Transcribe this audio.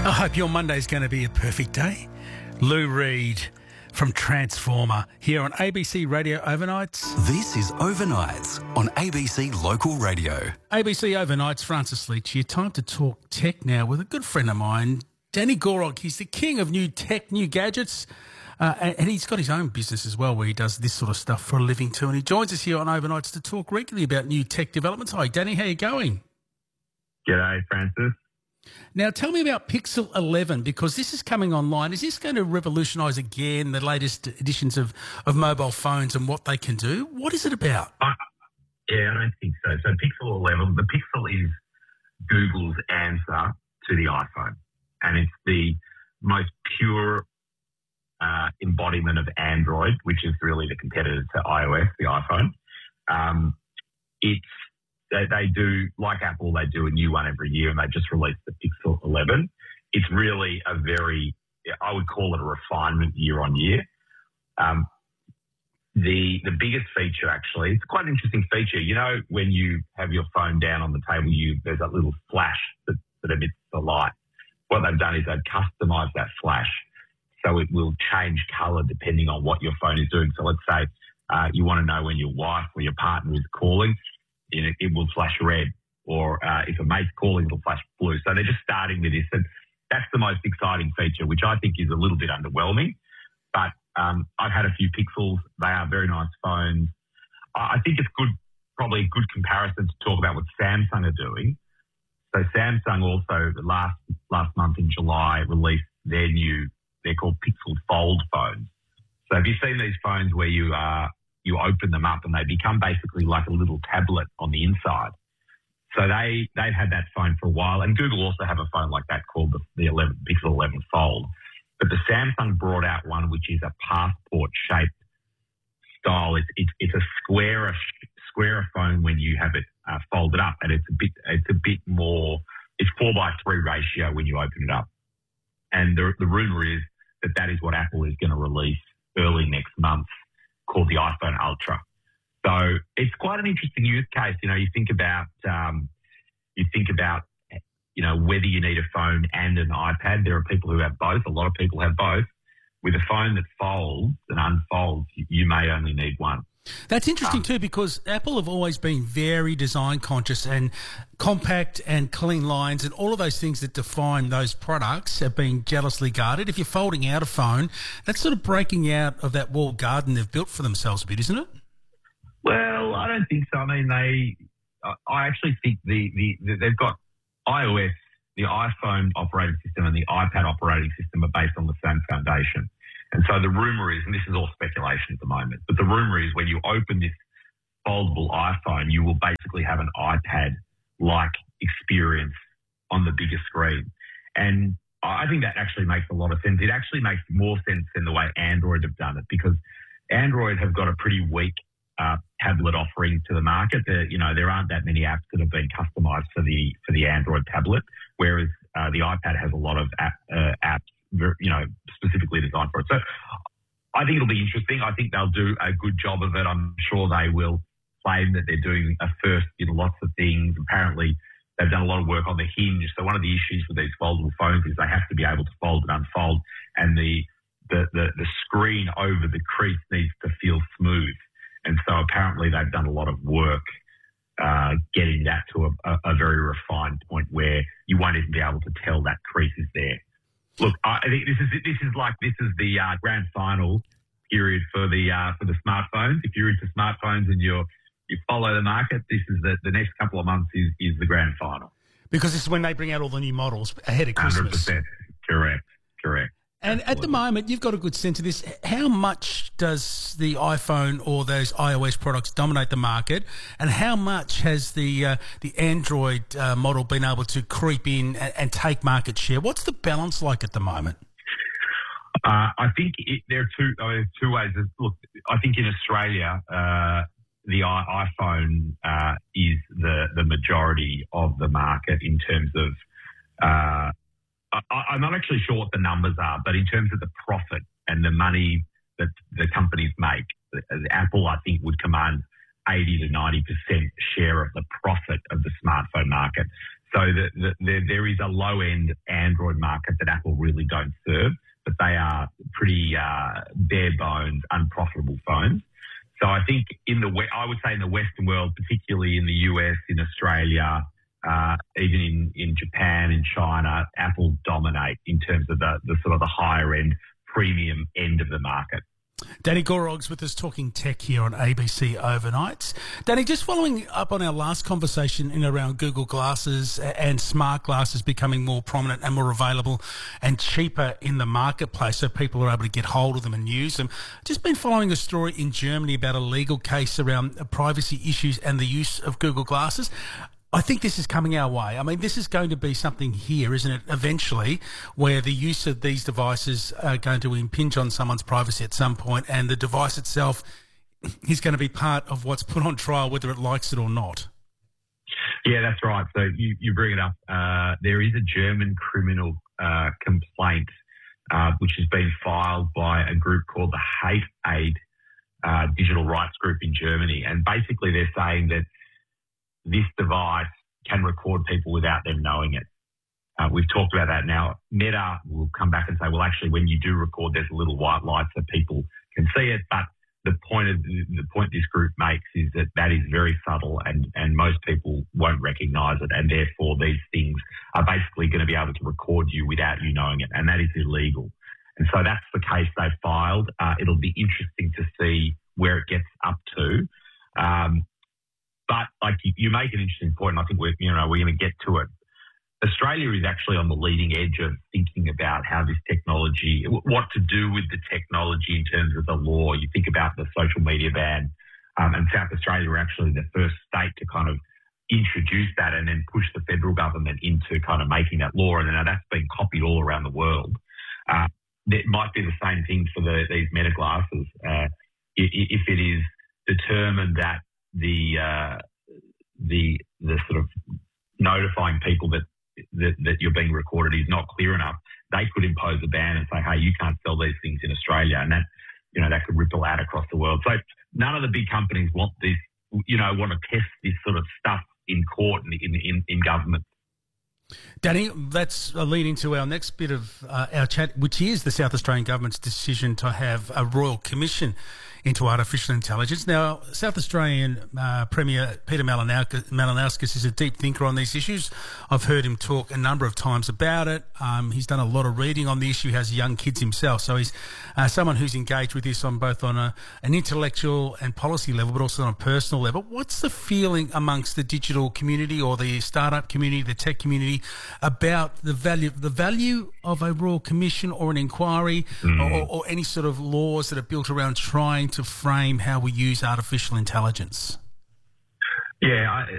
I hope your Monday's going to be a perfect day. Lou Reed from Transformer here on ABC Radio Overnights. This is Overnights on ABC Local Radio. ABC Overnights, Francis Leach here. Time to talk tech now with a good friend of mine, Danny Gorok. He's the king of new tech, new gadgets, and he's got his own business as well where he does this sort of stuff for a living too. And he joins us here on Overnights to talk regularly about new tech developments. Hi, Danny. How you going? G'day, Francis. Now, tell me about Pixel 11, because this is coming online. Is this going to revolutionise again the latest editions of mobile phones and what they can do? What is it about? Yeah, I don't think so. So Pixel 11, the Pixel is Google's answer to the iPhone. And it's the most pure embodiment of Android, which is really the competitor to iOS, the iPhone. They do, like Apple, they do a new one every year, and they just released the Pixel 11. It's really a very, I would call it a refinement year on year. The biggest feature, actually, it's quite an interesting feature. You know, when you have your phone down on the table, there's that little flash that emits the light. What they've done is they've customised that flash so it will change colour depending on what your phone is doing. So let's say you want to know when your wife or your partner is calling, it will flash red, or if a mate's calling, it'll flash blue. So they're just starting with this, and that's the most exciting feature, which I think is a little bit underwhelming. But I've had a few Pixels. They are very nice phones. I think it's probably a good comparison to talk about what Samsung are doing. So Samsung also last month in July released they're called Pixel Fold phones. So have you seen these phones where you open them up and they become basically like a little tablet on the inside? So they've had that phone for a while, and Google also have a phone like that called the Pixel 11 Fold. But the Samsung brought out one which is a passport-shaped style. It's a squarer phone when you have it folded up, and it's a bit more. It's 4:3 ratio when you open it up. And the rumor is that is what Apple is going to release early next month, called the iPhone Ultra. So it's quite an interesting use case. You know, you think about whether you need a phone and an iPad. There are people who have both. A lot of people have both. With a phone that folds and unfolds, you may only need one. That's interesting too, because Apple have always been very design conscious, and compact and clean lines and all of those things that define those products have been jealously guarded. If you're folding out a phone, that's sort of breaking out of that walled garden they've built for themselves a bit, isn't it? Well, I don't think so. I mean, I actually think they've got iOS, the iPhone operating system and the iPad operating system are based on the same foundation. And so the rumour is, and this is all speculation at the moment, but the rumour is when you open this foldable iPhone, you will basically have an iPad-like experience on the bigger screen. And I think that actually makes a lot of sense. It actually makes more sense than the way Android have done it, because Android have got a pretty weak tablet offering to the market. There aren't that many apps that have been customised for the Android tablet, whereas the iPad has a lot of apps, specifically designed for it. So I think it'll be interesting. I think they'll do a good job of it. I'm sure they will claim that they're doing a first in lots of things. Apparently, they've done a lot of work on the hinge. So one of the issues with these foldable phones is they have to be able to fold and unfold, and the screen over the crease needs to feel smooth. And so apparently they've done a lot of work getting that to a very refined point where you won't even be able to tell that crease is there. Look, I think this is the grand final period for the smartphones. If you're into smartphones and you follow the market, this is the next couple of months is the grand final. Because this is when they bring out all the new models ahead of Christmas. 100%. Correct. And Absolutely. at the moment, you've got a good sense of this. How much does the iPhone or those iOS products dominate the market, and how much has the Android model been able to creep in and take market share? What's the balance like at the moment? I think there are two ways. Look, I think in Australia, the iPhone is the majority of the market in terms of. I'm not actually sure what the numbers are, but in terms of the profit and the money that the companies make, Apple, I think, would command 80 to 90% share of the profit of the smartphone market. So there is a low-end Android market that Apple really don't serve, but they are pretty bare bones, unprofitable phones. So I think I would say in the Western world, particularly in the US, in Australia, even in Japan, in China, Apple dominate in terms of the sort of the higher end, premium end of the market. Danny Gorogg's with us talking tech here on ABC Overnights. Danny, just following up on our last conversation in around Google Glasses and smart glasses becoming more prominent and more available and cheaper in the marketplace so people are able to get hold of them and use them. Just been following a story in Germany about a legal case around privacy issues and the use of Google Glasses. I think this is coming our way. I mean, this is going to be something here, isn't it, eventually, where the use of these devices are going to impinge on someone's privacy at some point, and the device itself is going to be part of what's put on trial, whether it likes it or not. Yeah, that's right. So you bring it up. There is a German criminal complaint which has been filed by a group called the Hate Aid digital rights group in Germany. And basically they're saying that this device can record people without them knowing it. We've talked about that now. Meta will come back and say, well, actually, when you do record, there's a little white light so people can see it. But the point this group makes is that is very subtle and most people won't recognise it. And therefore, these things are basically going to be able to record you without you knowing it. And that is illegal. And so that's the case they filed. It'll be interesting to see where it gets up to. But like you make an interesting point, and I think we're going to get to it. Australia is actually on the leading edge of thinking about how this technology, what to do with the technology in terms of the law. You think about the social media ban, and South Australia were actually the first state to kind of introduce that and then push the federal government into kind of making that law. And then that's been copied all around the world. It might be the same thing for these Meta glasses. If it is determined that the sort of notifying people that you're being recorded is not clear enough, they could impose a ban and say, hey, you can't sell these things in Australia. And that could ripple out across the world. So none of the big companies want this, want to test this sort of stuff in court and in government. Danny, that's a lead into our next bit of our chat, which is the South Australian Government's decision to have a Royal Commission into artificial intelligence. Now, South Australian Premier Peter Malinauskas is a deep thinker on these issues. I've heard him talk a number of times about it. He's done a lot of reading on the issue. He has young kids himself. So he's someone who's engaged with this on both on an intellectual and policy level, but also on a personal level. What's the feeling amongst the digital community or the startup community, the tech community, about the value of a Royal Commission or an inquiry or any sort of laws that are built around trying to frame how we use artificial intelligence? Yeah,